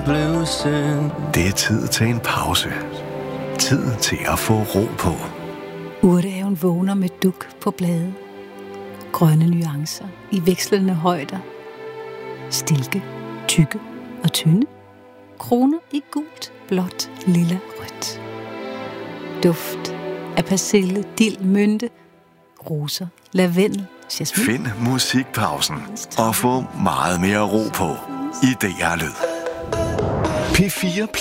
Det er tid til en pause. Tid til at få ro på. Urtehaven vågner med duk på blade. Grønne nuancer i vekslende højder. Stilke, tykke og tynde. Kroner i gult, blåt, lilla, rødt. Duft af persille, dild, mynte, roser, lavendel, jasmin. Find musikpausen og få meget mere ro på i DR Lyd. P4